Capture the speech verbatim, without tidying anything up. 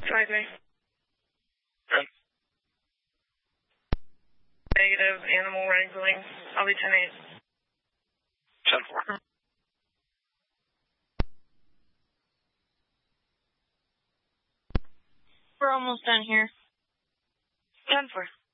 Five me. ten. Negative, animal wrangling. I'll be ten eight. ten four. We're almost done here. ten four.